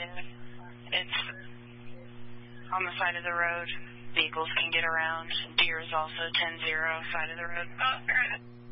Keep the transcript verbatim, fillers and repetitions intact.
It's on the side of the road. Vehicles can get around. Deer is also ten zero, side of the road. Oh,